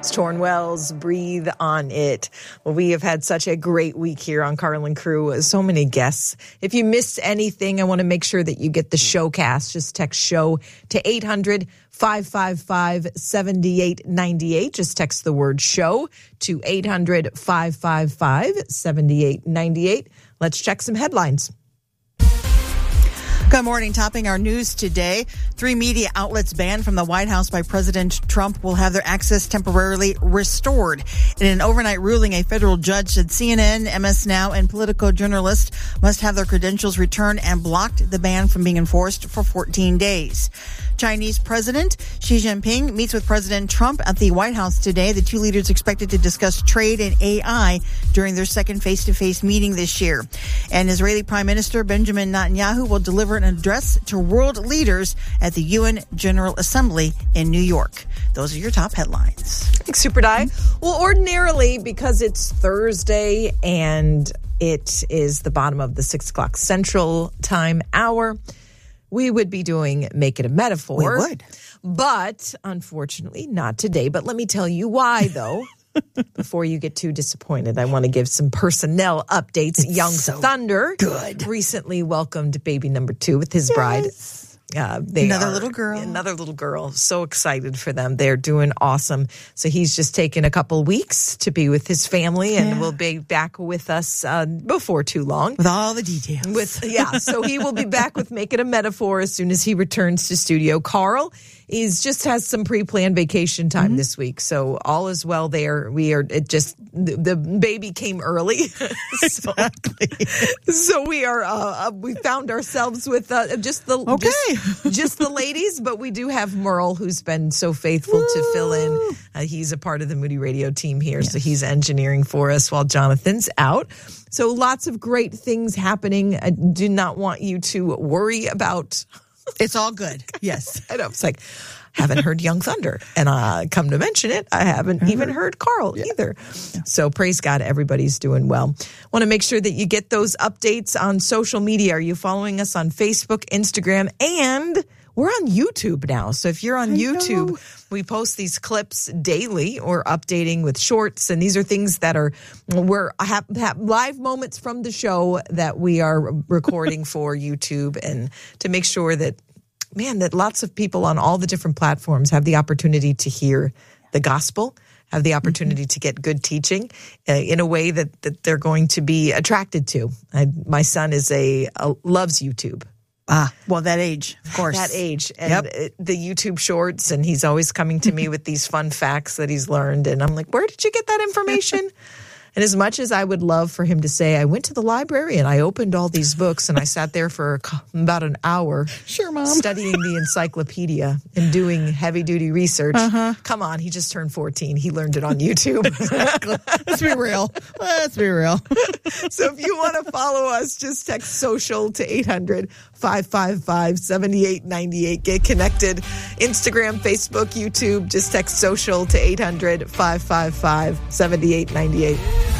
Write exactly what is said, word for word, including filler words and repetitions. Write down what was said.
Torn Wells, Breathe on It. Well, we have had such a great week here on Carlin Crew. So many guests. If you missed anything, I want to make sure that you get the showcast. Just text show to eight hundred, five five five, seven eight nine eight. Just text the word show to eight hundred, five five five, seven eight nine eight. Let's check some headlines. Good morning. Topping our news today, three media outlets banned from the White House by President Trump will have their access temporarily restored. In an overnight ruling, a federal judge said C N N, M S Now, and Politico journalists must have their credentials returned and blocked the ban from being enforced for fourteen days. Chinese President Xi Jinping meets with President Trump at the White House today. The two leaders expected to discuss trade and A I during their second face-to-face meeting this year. And Israeli Prime Minister Benjamin Netanyahu will deliver an address to world leaders at the U N General Assembly in New York. Those are your top headlines. Thanks, Super Di. Well, ordinarily, because it's Thursday and it is the bottom of the six o'clock Central Time hour, we would be doing Make It a Metaphor. We would. But unfortunately, not today. But let me tell you why, though. Before you get too disappointed, I want to give some personnel updates. It's Young so Thunder good. recently welcomed baby number two with his Yes. bride. Uh, they Another are, little girl. Another little girl. So excited for them. They're doing awesome. So he's just taken a couple weeks to be with his family and Yeah. will be back with us uh, before too long. With all the details. With yeah, so he will be back with Make It a Metaphor as soon as he returns to studio. Carl is just has some pre-planned vacation time Mm-hmm. this week, so all is well there. We are it just the, the baby came early, so, Exactly. so we are uh, we found ourselves with uh, just the Okay. just, just the ladies, but we do have Merle who's been so faithful Woo. to fill in. Uh, he's a part of the Moody Radio team here, Yes. so he's engineering for us while Jonathan's out. So lots of great things happening. I do not want you to worry about. It's all good. Yes. I know. It's like, haven't heard Young Thunder. And uh, come to mention it, I haven't mm-hmm. even heard Carl yeah. either. Yeah. So praise God, everybody's doing well. Want to make sure that you get those updates on social media. Are you following us on Facebook, Instagram, and we're on YouTube now. So if you're on I YouTube, know. we post these clips daily or updating with shorts. And these are things that are, we're have, have live moments from the show that we are recording for YouTube, and to make sure that, man, that lots of people on all the different platforms have the opportunity to hear the gospel, have the opportunity mm-hmm. to get good teaching uh, in a way that, that they're going to be attracted to. I, my son is a, a loves YouTube. Ah, well, that age, of course. That age. And yep. it, the YouTube shorts, and he's always coming to me with these fun facts that he's learned. And I'm like, where did you get that information? And as much as I would love for him to say, I went to the library and I opened all these books and I sat there for about an hour sure, Mom. studying the encyclopedia and doing heavy-duty research. Uh-huh. Come on, he just turned fourteen. He learned it on YouTube. Exactly. Let's be real. Let's be real. So if you want to follow us, just text social to eight hundred, five five five, seven eight nine eight. Get connected. Instagram, Facebook, YouTube. Just text social to eight hundred, five five five, seven eight nine eight.